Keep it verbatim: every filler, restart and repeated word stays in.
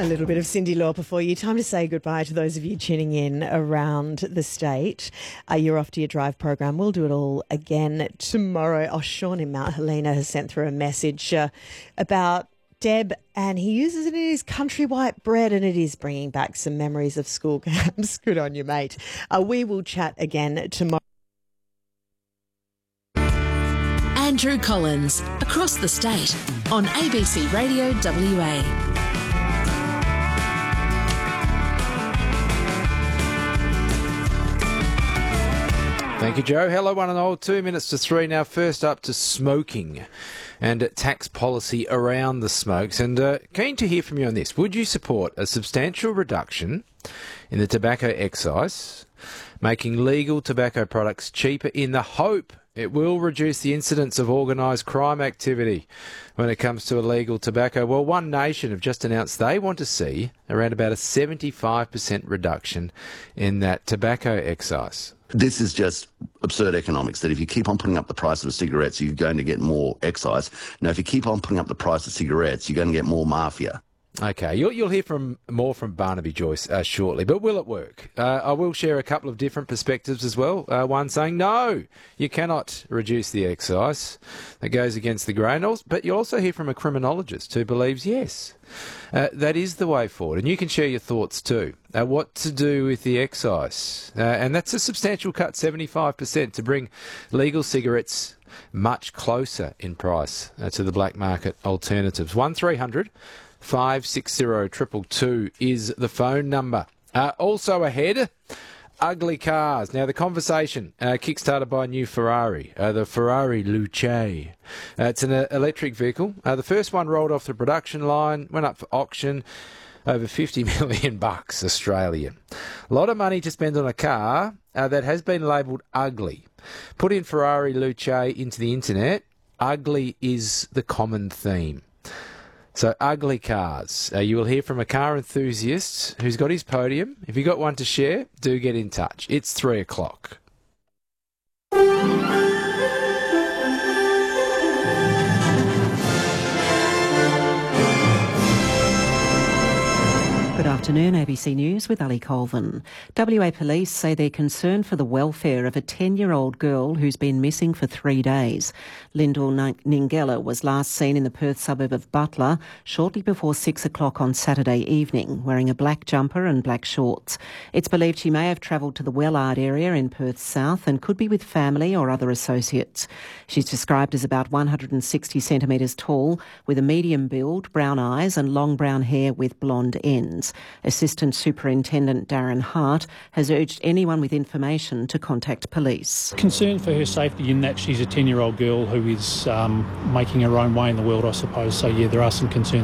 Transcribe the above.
A little bit of Cyndi Lauper for you. Time to say goodbye to those of you tuning in around the state. Uh, you're off to your drive program. We'll do it all again tomorrow. Oh, Sean in Mount Helena has sent through a message uh, about Deb, and he uses it in his country white bread, and it is bringing back some memories of school camps. Good on you, mate. Uh, we will chat again tomorrow. Andrew Collins, across the state on A B C Radio W A. Thank you, Joe. Hello, one and all. Two minutes to three now. First up to smoking and tax policy around the smokes. And uh, keen to hear from you on this. Would you support a substantial reduction in the tobacco excise, making legal tobacco products cheaper in the hope it will reduce the incidence of organised crime activity when it comes to illegal tobacco? Well, One Nation have just announced they want to see around about a seventy-five percent reduction in that tobacco excise. This is just absurd economics, that if you keep on putting up the price of cigarettes, you're going to get more excise. Now, if you keep on putting up the price of cigarettes, you're going to get more mafia. Okay, you'll, you'll hear from more from Barnaby Joyce uh, shortly, but will it work? Uh, I will share a couple of different perspectives as well. Uh, one saying, no, you cannot reduce the excise. That goes against the grain. But you'll also hear from a criminologist who believes, yes, uh, that is the way forward. And you can share your thoughts too. Uh, what to do with the excise. Uh, and that's a substantial cut, seventy-five percent, to bring legal cigarettes much closer in price uh, to the black market alternatives. one three hundred five six zero two two two is the phone number. Uh, also ahead, ugly cars. Now, the conversation uh, kick-started by a new Ferrari, uh, the Ferrari Luce. Uh, it's an uh, electric vehicle. Uh, the first one rolled off the production line, went up for auction, over fifty million bucks Australian. A lot of money to spend on a car uh, that has been labelled ugly. Put in Ferrari Luce into the internet, ugly is the common theme. So, ugly cars. Uh, you will hear from a car enthusiast who's got his podium. If you've got one to share, do get in touch. It's three o'clock. Good afternoon, A B C News with Ali Colvin. W A Police say they're concerned for the welfare of a ten-year-old girl who's been missing for three days. Lyndall Ningella was last seen in the Perth suburb of Butler shortly before six o'clock on Saturday evening, wearing a black jumper and black shorts. It's believed she may have travelled to the Wellard area in Perth South and could be with family or other associates. She's described as about one hundred sixty centimetres tall, with a medium build, brown eyes and long brown hair with blonde ends. Assistant Superintendent Darren Hart has urged anyone with information to contact police. Concerned for her safety in that she's a ten-year-old girl who is um, making her own way in the world, I suppose. So, yeah, there are some concerns